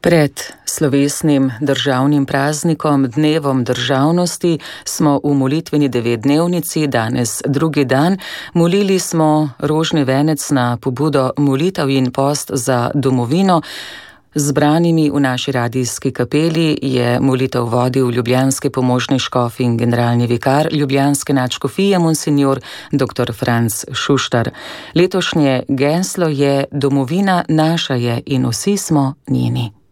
Pred slovesnim državnim praznikom, dnevom državnosti, smo v molitveni 9-dnevnici, danes drugi dan, molili smo rožni venec na pobudo molitev in post za domovino. Zbranimi v naši radijski kapeli je molitev vodil ljubljanski pomožni škof in generalni vikar ljubljanske nadškofije monsinjor dr. Franc Šuštar. Letošnje geslo je: domovina naša je in vsi smo njeni.